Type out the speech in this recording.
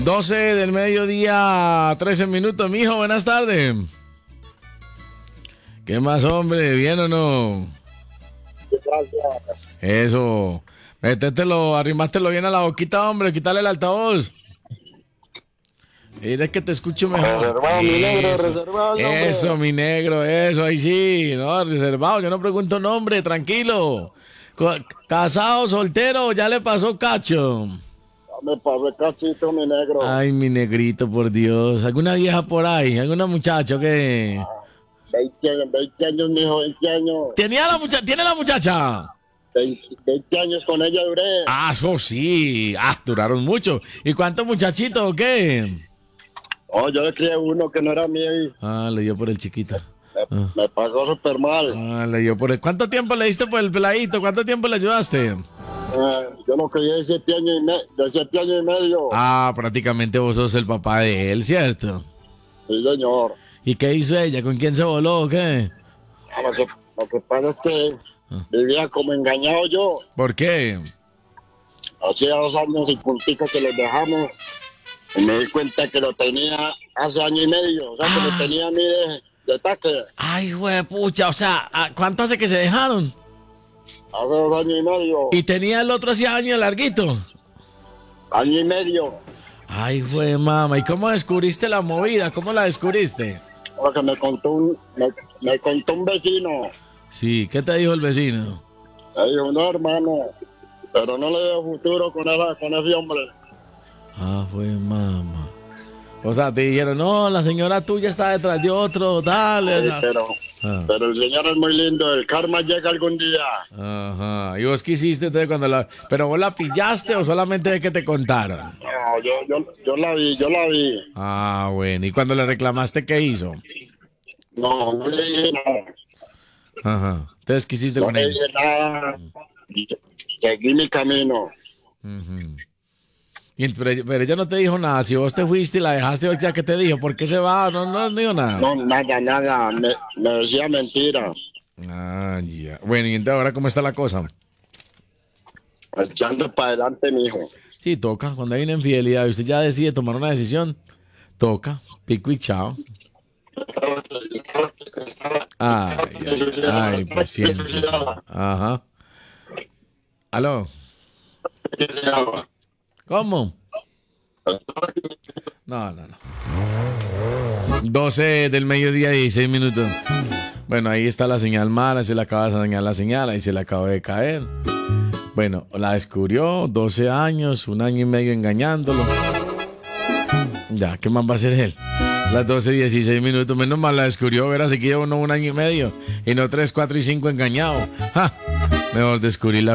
12 del mediodía, 13 minutos, mijo, buenas tardes. ¿Qué más, hombre? ¿Bien o no? Gracias. Eso. Métetelo, arrimátelo bien a la boquita, hombre, quítale el altavoz. Mira que te escucho mejor. Reservado, mi negro, Eso. reservado el nombre. Eso, mi negro, eso, ahí sí. No, reservado, yo no pregunto nombre, tranquilo. Casado, soltero, ya le pasó cacho. Me pasó el cachito, mi negro. Ay, mi negrito, por Dios. ¿Alguna vieja por ahí? ¿Alguna muchacha o qué? 20 años, mijo, 20 años. ¿Tiene la muchacha? 20 años con ella duré. Ah, eso sí. Ah, duraron mucho. ¿Y cuántos muchachitos o qué? Oh, yo le crié uno que no era mío y Ah, le dio por el chiquito. me pagó súper mal. Ah, le dio por el... ¿Cuánto tiempo le diste por el peladito? ¿Cuánto tiempo le ayudaste? Yo lo crié de 7 años y medio. Ah, prácticamente vos sos el papá de él, ¿cierto? Sí, señor. ¿Y qué hizo ella? ¿Con quién se voló o qué? Lo que pasa es que vivía como engañado yo. ¿Por qué? Hacía 2 años y puntico que los dejamos. Y me di cuenta que lo tenía hace año y medio. O sea, que lo tenía a mí de taque. Ay, pucha, o sea, ¿cuánto hace que se dejaron? Hace 2 años y medio. ¿Y tenía el otro hacía años larguito? Año y medio. Ay, mamá, ¿y cómo descubriste la movida? ¿Cómo la descubriste? Porque me contó un vecino. Sí, ¿qué te dijo el vecino? Me dijo, no, hermano, pero no le veo futuro con ese hombre. Ah, mamá. O sea, te dijeron, no, la señora tuya está detrás de otro, dale. Sí, pero el señor es muy lindo, el karma llega algún día. Ajá. ¿Y vos qué hiciste entonces cuando la... ¿Pero vos la pillaste o solamente de que te contaron? No, yo la vi. Ah, bueno. ¿Y cuando le reclamaste qué hizo? No le dije nada. Ajá. Entonces, ¿qué hiciste No con le ella? dije nada. Seguí mi camino. Ujú. Pero ella no te dijo nada. Si vos te fuiste y la dejaste, ¿ya qué te dijo? ¿Por qué se va? No dijo nada. No, nada. Me decía mentiras. Ah, ya. Bueno, y entonces ahora, ¿cómo está la cosa? Echando para adelante, mijo. Sí, toca. Cuando hay una infidelidad y usted ya decide tomar una decisión, toca. Pico y chao. Ay, paciencia. Ajá. ¿Aló? ¿Qué se llama? ¿Cómo? No. 12 del mediodía, 16 minutos. Bueno, ahí está la señal mala, se le acaba de dañar la señal, ahí se le acaba de caer. Bueno, la descubrió, 12 años, 1 año y medio engañándolo. Ya, ¿qué más va a hacer él? Las 12, 16 minutos, menos mal la descubrió, verás, se quedó uno 1 año y medio, y no 3, 4 y 5 engañado. ¡Ja! Mejor descubrí la